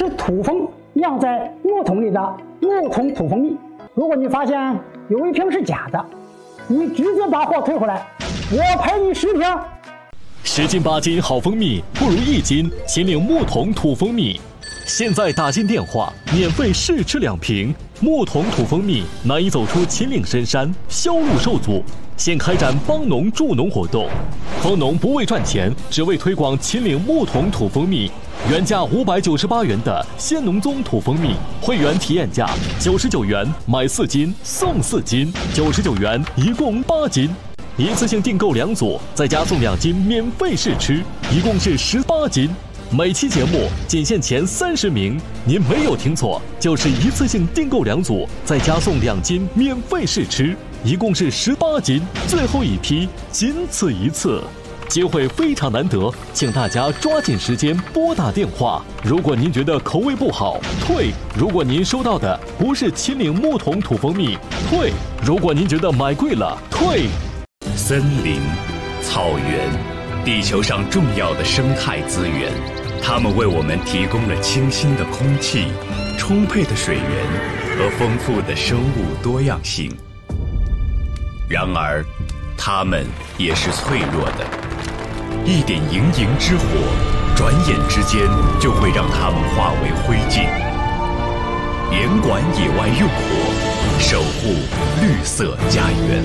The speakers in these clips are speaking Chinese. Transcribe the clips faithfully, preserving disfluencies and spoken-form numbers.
是土蜂酿在木桶里的木桶土蜂蜜。如果你发现有一瓶是假的，你直接把货退回来，我赔你十瓶。 十斤八斤好蜂蜜不如一斤秦岭木桶土蜂蜜。现在打进电话，免费试吃两瓶木桶土蜂蜜，难以走出秦岭深山，销路受阻。现开展帮农助农活动，蜂农不为赚钱，只为推广秦岭木桶土蜂蜜。原价五百九十八元的鲜农宗土蜂蜜，会员体验价九十九元买四斤送四斤，九十九元一共八斤。一次性订购两组，再加送两斤免费试吃，一共是十八斤。每期节目仅限前三十名，您没有听错，就是一次性订购两组，再加送两斤免费试吃，一共是十八斤，最后一批仅此一次，机会非常难得，请大家抓紧时间拨打电话。如果您觉得口味不好，退；如果您收到的不是秦岭木桶土蜂蜜，退；如果您觉得买贵了，退。 森林、草原，地球上重要的生态资源，它们为我们提供了清新的空气、充沛的水源和丰富的生物多样性。然而，它们也是脆弱的，一点营营之火，转眼之间就会让它们化为灰烬。严管野外用火，守护绿色家园。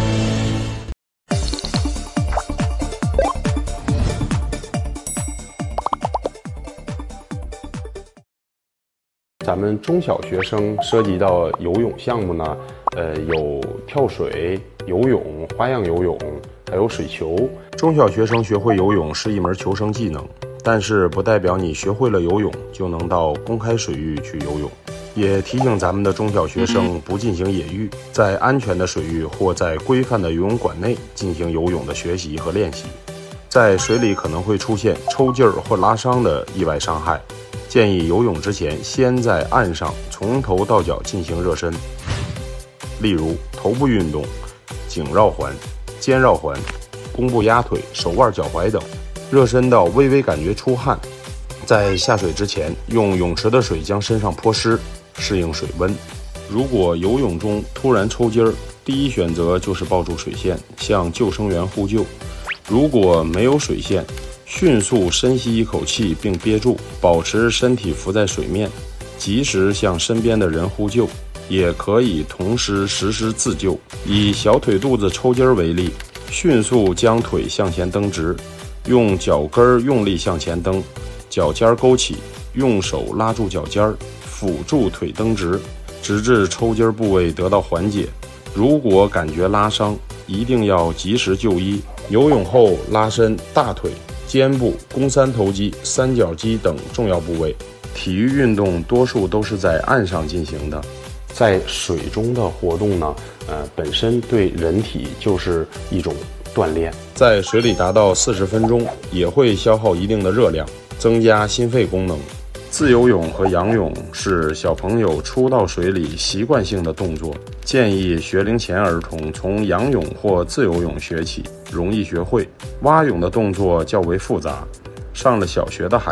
咱们中小学生涉及到游泳项目呢，呃，有跳水、游泳、花样游泳，还有水球。中小学生学会游泳是一门求生技能，但是不代表你学会了游泳就能到公开水域去游泳。也提醒咱们的中小学生不进行野浴，在安全的水域或在规范的游泳馆内进行游泳的学习和练习。在水里可能会出现抽筋儿或拉伤的意外伤害。建议游泳之前先在岸上从头到脚进行热身，例如头部运动、颈绕环、肩绕环、弓步压腿、手腕脚踝等，热身到微微感觉出汗。在下水之前，用泳池的水将身上泼湿，适应水温。如果游泳中突然抽筋儿，第一选择就是抱住水线，向救生员呼救。如果没有水线，迅速深吸一口气并憋住，保持身体浮在水面，及时向身边的人呼救，也可以同时实施自救。以小腿肚子抽筋为例，迅速将腿向前蹬直，用脚跟用力向前蹬，脚尖勾起，用手拉住脚尖，辅助腿蹬直，直至抽筋部位得到缓解。如果感觉拉伤，一定要及时就医。游泳后拉伸大腿、肩部、肱三头肌、三角肌等重要部位。体育运动多数都是在岸上进行的，在水中的活动呢，呃，本身对人体就是一种锻炼。在水里达到四十分钟，也会消耗一定的热量，增加心肺功能。自由泳和仰泳是小朋友初到水里习惯性的动作，建议学龄前儿童从仰泳或自由泳学起，容易学会。蛙泳的动作较为复杂，上了小学的孩子